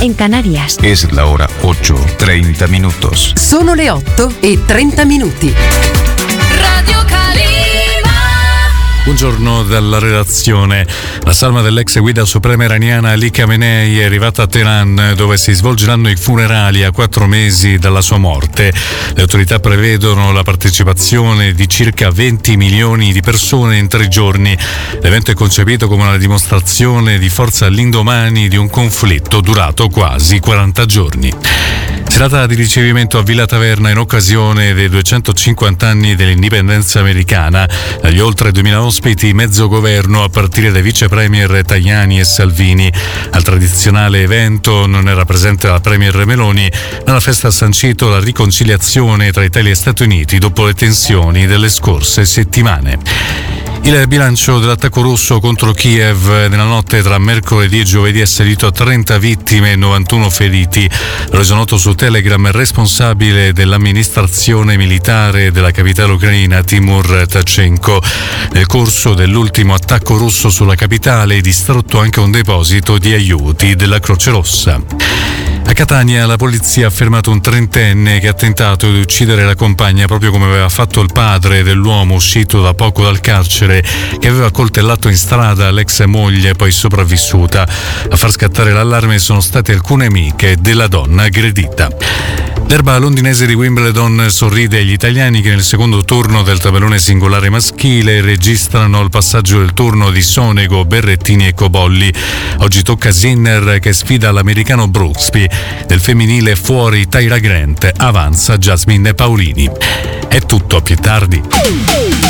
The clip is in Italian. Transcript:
en Canarias. Es la hora 8:30 minutos. Sono le 8:30. Radio Calima. Buongiorno dalla redazione. La salma dell'ex guida suprema iraniana Ali Khamenei è arrivata a Teheran, dove si svolgeranno i funerali a 4 mesi dalla sua morte. Le autorità prevedono la partecipazione di circa 20 milioni di persone in 3 giorni. L'evento è concepito come una dimostrazione di forza all'indomani di un conflitto durato quasi 40 giorni. Serata di ricevimento a Villa Taverna in occasione dei 250 anni dell'indipendenza americana. Agli oltre 2000 ospiti, mezzo governo a partire dai vice premier Tajani e Salvini. Al tradizionale evento non era presente la premier Meloni, ma la festa ha sancito la riconciliazione tra Italia e Stati Uniti dopo le tensioni delle scorse settimane. Il bilancio dell'attacco russo contro Kiev nella notte tra mercoledì e giovedì è salito a 30 vittime e 91 feriti. Lo reso noto su Telegram il responsabile dell'amministrazione militare della capitale ucraina, Timur Tachenko. Nel corso dell'ultimo attacco russo sulla capitale è distrutto anche un deposito di aiuti della Croce Rossa. A Catania la polizia ha fermato un 30enne che ha tentato di uccidere la compagna, proprio come aveva fatto il padre dell'uomo uscito da poco dal carcere, che aveva coltellato in strada l'ex moglie poi sopravvissuta. A far scattare l'allarme sono state alcune amiche della donna aggredita. L'erba londinese di Wimbledon sorride agli italiani che nel secondo turno del tabellone singolare maschile registrano il passaggio del turno di Sonego, Berrettini e Cobolli. Oggi tocca Sinner che sfida l'americano Brooksby. Del femminile fuori Tyra Grant, avanza Jasmine Paolini. È tutto, a più tardi.